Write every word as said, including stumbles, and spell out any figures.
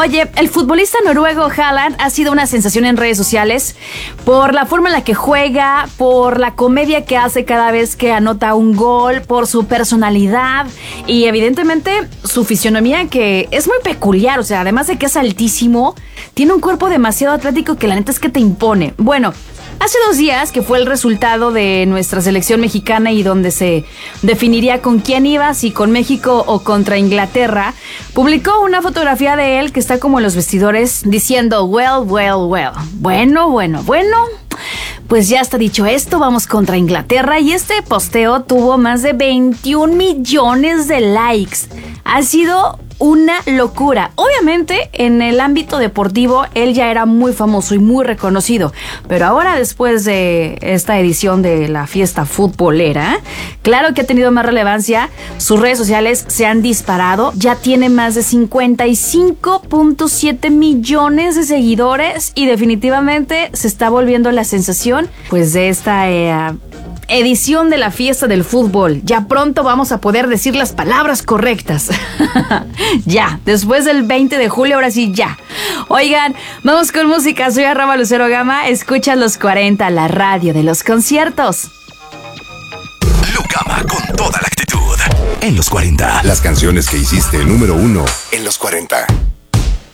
Oye, el futbolista noruego Haaland ha sido una sensación en redes sociales por la forma en la que juega, por la comedia que hace cada vez que anota un gol, por su personalidad y evidentemente su fisionomía, que es muy peculiar. O sea, además de que es altísimo, tiene un cuerpo demasiado atlético que la neta es que te impone. Bueno, hace dos días, que fue el resultado de nuestra selección mexicana y donde se definiría con quién iba, si con México o contra Inglaterra, publicó una fotografía de él que está como en los vestidores diciendo, well, well, well, bueno, bueno, bueno, pues ya está dicho esto, vamos contra Inglaterra. Y este posteo tuvo más de veintiún millones de likes. Ha sido una locura. Obviamente, en el ámbito deportivo, él ya era muy famoso y muy reconocido. Pero ahora, después de esta edición de la fiesta futbolera, claro que ha tenido más relevancia. Sus redes sociales se han disparado. Ya tiene más de cincuenta y cinco punto siete millones de seguidores. Y definitivamente se está volviendo la sensación, pues, de esta eh, edición de la fiesta del fútbol. Ya pronto vamos a poder decir las palabras correctas. Ya, después del veinte de julio, ahora sí, ya. Oigan, vamos con música. Soy arroba Lucero Gama. Escuchas Los cuarenta, la radio de los conciertos. Lu Gama con toda la actitud. En Los cuarenta. Las canciones que hiciste número uno en Los cuarenta.